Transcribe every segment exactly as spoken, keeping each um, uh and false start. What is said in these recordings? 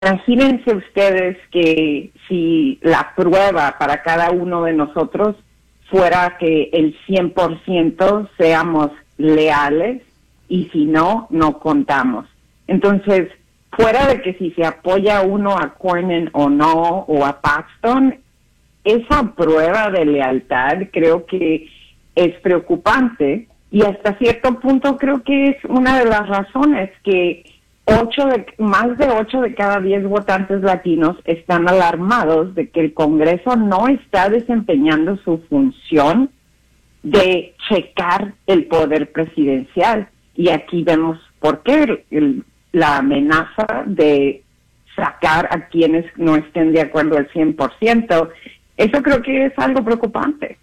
Imagínense ustedes que si la prueba para cada uno de nosotros fuera que el cien por ciento seamos leales y si no, no contamos. Entonces, fuera de que si se apoya uno a Cornyn o no, o a Paxton, esa prueba de lealtad creo que es preocupante y hasta cierto punto creo que es una de las razones que ocho de, más de ocho de cada diez votantes latinos están alarmados de que el Congreso no está desempeñando su función de checar el poder presidencial. Y aquí vemos por qué el, el, la amenaza de sacar a quienes no estén de acuerdo al cien por ciento, eso creo que es algo preocupante.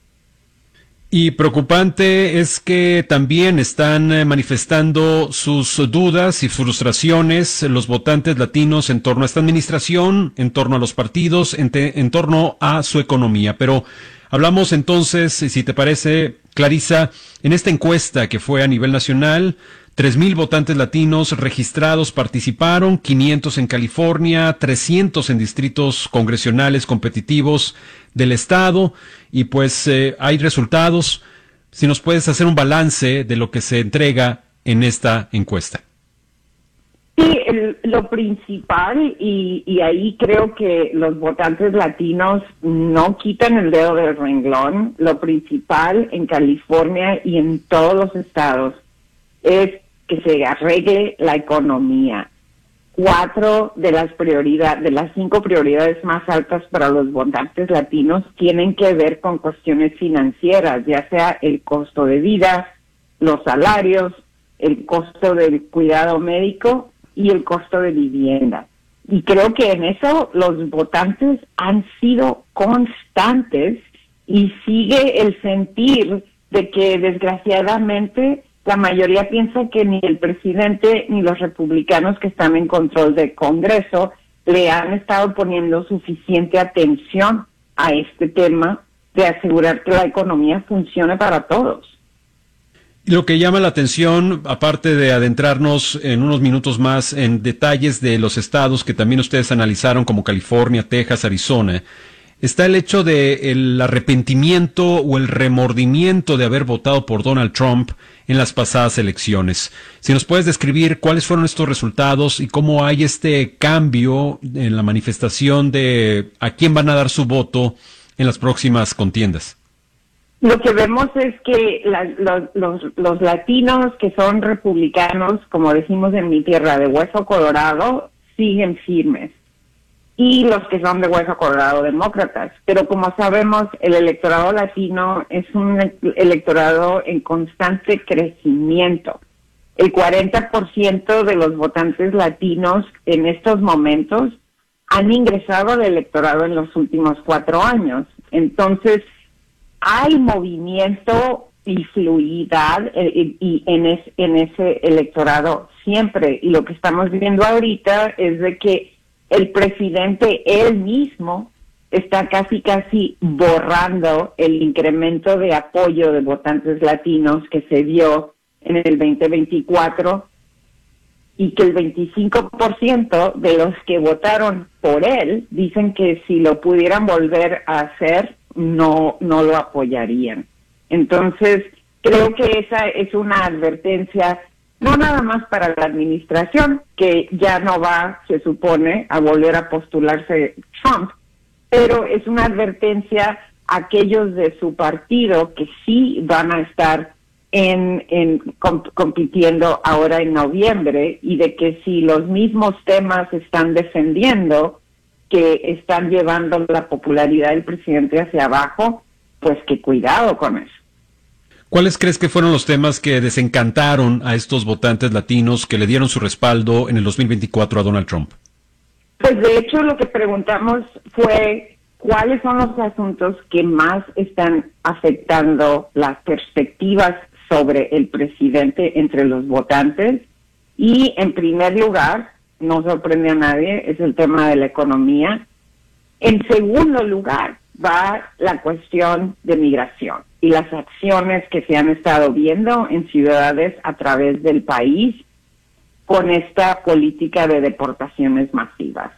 Y preocupante es que también están manifestando sus dudas y frustraciones los votantes latinos en torno a esta administración, en torno a los partidos, en, te, en torno a su economía. Pero hablamos entonces, si te parece, Clarisa, en esta encuesta que fue a nivel nacional, tres mil votantes latinos registrados participaron, quinientos en California, trescientos en distritos congresionales competitivos del estado, y pues eh, hay resultados. Si nos puedes hacer un balance de lo que se entrega en esta encuesta. Sí, el, lo principal, y, y ahí creo que los votantes latinos no quitan el dedo del renglón, lo principal en California y en todos los estados es que se arregle la economía. Cuatro de las prioridades, de las cinco prioridades más altas para los votantes latinos tienen que ver con cuestiones financieras, ya sea el costo de vida, los salarios, el costo del cuidado médico y el costo de vivienda. Y creo que en eso los votantes han sido constantes y sigue el sentir de que desgraciadamente la mayoría piensa que ni el presidente ni los republicanos que están en control del Congreso le han estado poniendo suficiente atención a este tema de asegurar que la economía funcione para todos. Lo que llama la atención, aparte de adentrarnos en unos minutos más en detalles de los estados que también ustedes analizaron, como California, Texas, Arizona, está el hecho de el arrepentimiento o el remordimiento de haber votado por Donald Trump en las pasadas elecciones. Si nos puedes describir cuáles fueron estos resultados y cómo hay este cambio en la manifestación de a quién van a dar su voto en las próximas contiendas. Lo que vemos es que la, los, los, los latinos que son republicanos, como decimos en mi tierra, de hueso colorado, siguen firmes. Y los que son de hueso colorado, demócratas. Pero como sabemos, el electorado latino es un electorado en constante crecimiento. El cuarenta por ciento de los votantes latinos en estos momentos han ingresado al electorado en los últimos cuatro años. Entonces, hay movimiento y fluidad y, y en, es, en ese electorado siempre. Y lo que estamos viendo ahorita es de que el presidente él mismo está casi casi borrando el incremento de apoyo de votantes latinos que se dio en el veinte veinticuatro y que el veinticinco por ciento de los que votaron por él dicen que si lo pudieran volver a hacer no no lo apoyarían. Entonces, creo que esa es una advertencia no nada más para la administración, que ya no va, se supone, a volver a postularse Trump, pero es una advertencia a aquellos de su partido que sí van a estar en, en comp- compitiendo ahora en noviembre, y de que si los mismos temas están defendiendo, que están llevando la popularidad del presidente hacia abajo, pues que cuidado con eso. ¿Cuáles crees que fueron los temas que desencantaron a estos votantes latinos que le dieron su respaldo en el dos mil veinticuatro a Donald Trump? Pues de hecho lo que preguntamos fue cuáles son los asuntos que más están afectando las perspectivas sobre el presidente entre los votantes, y en primer lugar, no sorprende a nadie, es el tema de la economía. En segundo lugar va la cuestión de migración y las acciones que se han estado viendo en ciudades a través del país con esta política de deportaciones masivas.